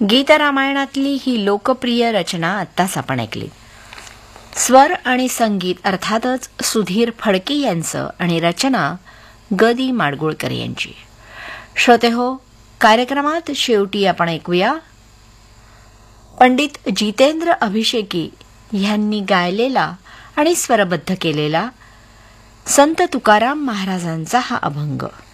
गीतरामायणातली ही लोकप्रिय रचना आत्ताच आपण ऐकली. स्वर आणि संगीत अर्थातच सुधीर फडके यांचं आणि रचना ग दी माडगुळकर यांची. श्रोते हो, कार्यक्रमात शेवटी आपण ऐकूया पंडित जितेंद्र अभिषेकी यांनी गायलेला आणि स्वरबद्ध केलेला संत तुकाराम महाराजांचा हा अभंग.